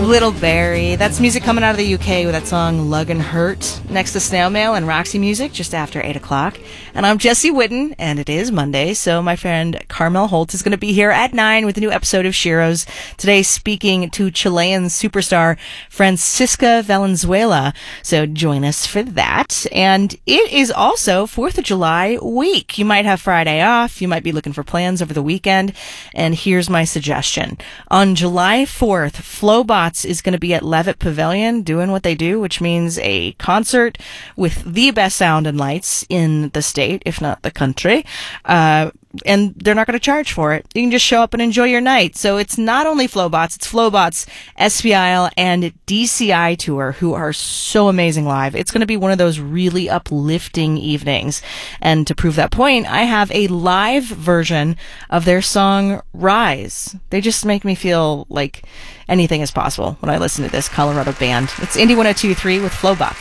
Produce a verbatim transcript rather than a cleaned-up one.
Little Barry. That's music coming out of the U K with that song Lug and Hurt. Next to Snail Mail and Roxy Music just after eight o'clock. And I'm Jessie Whitten, and it is Monday, so my friend Carmel Holt is going to be here at nine with a new episode of Shiro's. Today speaking to Chilean superstar Francisca Valenzuela. So join us for that. And it is also fourth of July week. You might have Friday off. You might be looking for plans over the weekend. And here's my suggestion. On July fourth, Flowbots is going to be at Levitt Pavilion doing what they do, which means a concert with the best sound and lights in the state, if not the country. Uh, and they're not going to charge for it. You can just show up and enjoy your night. So it's not only Flowbots, it's Flowbots, S P I L, and D C I Tour, who are so amazing live. It's going to be one of those really uplifting evenings. And to prove that point, I have a live version of their song Rise. They just make me feel like anything is possible when I listen to this Colorado band. It's Indie one oh two point three with Flowbots.